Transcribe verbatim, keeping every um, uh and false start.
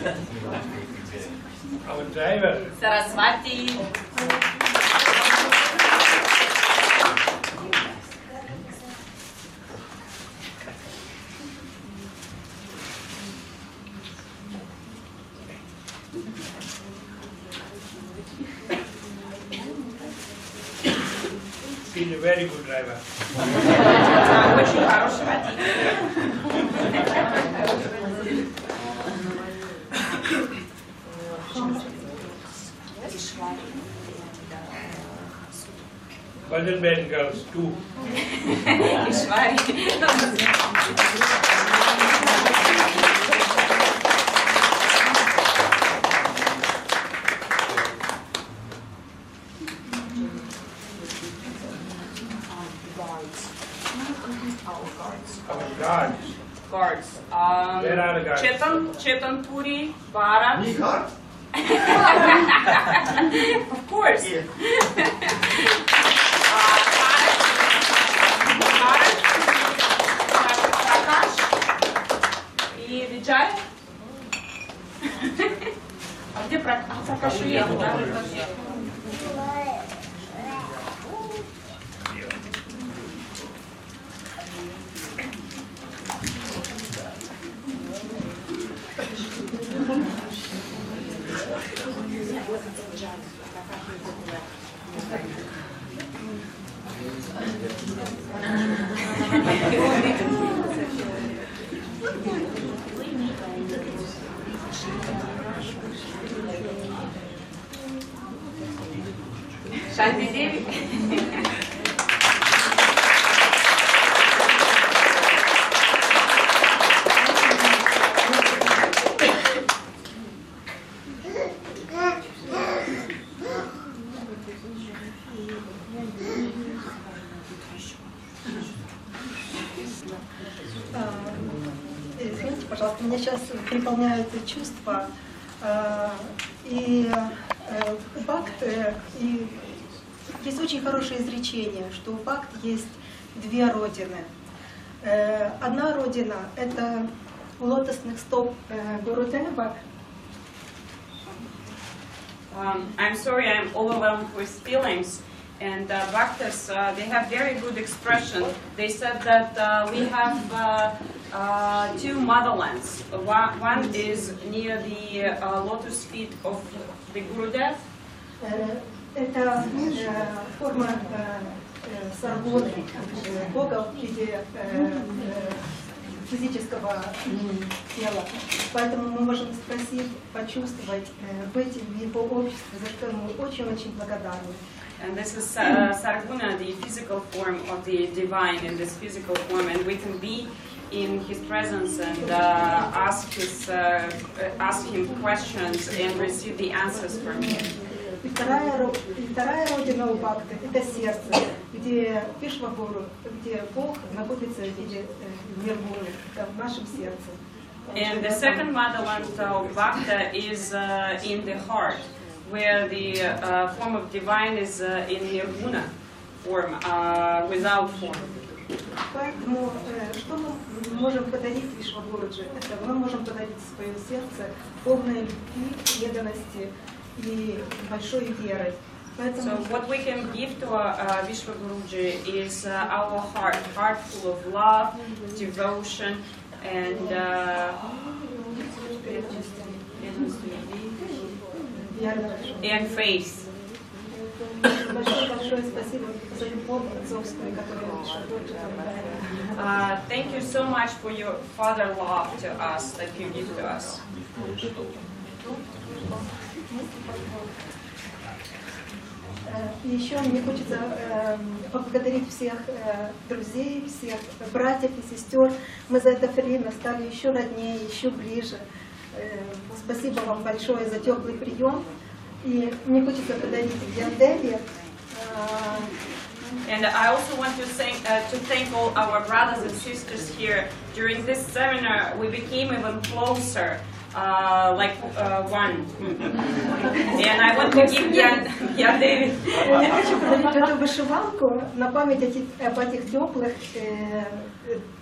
Our driver. Saraswati. He's a very good driver. Очень хороший водитель. Boys and men, girls, too. Ishwari. Our guards. Guards. Um, Where are the guards? Chetan, Chetan Puri, Bharat. Me guard? Of course. Yeah. Prakash и Виджай. А где Пракаш уехал, да? Шанти Деви. Извините, пожалуйста, меня сейчас переполняют чувства. И у Бхакты и есть очень хорошее изречение, что у Бхакты есть две родины. Одна родина — это у лотосных стоп Гурудева. Um, I'm sorry, I'm overwhelmed with feelings. And uh, Bhaktas, uh, they have very good expression. They said that uh, we have uh, uh, two motherlands. One, one is near the uh, lotus feet of the Gurudev. Это форма саргоны, Бога в виде физического тела. Поэтому мы можем спросить, почувствовать, быть в его обществе, за что мы очень-очень благодарны. And this is uh, Sarguna, the physical form of the divine in this physical form, and we can be in his presence and uh, ask his, uh, ask him questions and receive the answers from him. И вторая, и вторая родина у Бхакты — это сердце, где Вишвагуру, где Бог находится в виде нирваны, в нашем сердце. And the second motherland of Bhakta is uh, in the heart, where the uh, form of divine is uh, in nirguna form, uh, without form. Поэтому, что мы можем подарить Вишвагуруджи? Это мы можем подарить свое сердце полной любви, преданности и большой верой. So what we can give to uh, Vishwaguruji is uh, our heart, heart full of love, devotion, and uh, and faith. Uh, thank you so much for your father love to us that you give to us. И еще мне хочется э, поблагодарить всех э, друзей, всех братьев и сестер. Мы за это время стали еще роднее, еще ближе. Э, спасибо вам большое за теплый прием. И мне хочется подарить Гьяндеве. Э, And I also want to thank, uh, to thank all our brothers and sisters here. During this seminar, we became even closer. Uh, like uh, one. And I want to give Jan David. Я хочу подарить эту вышиванку на память об этих теплых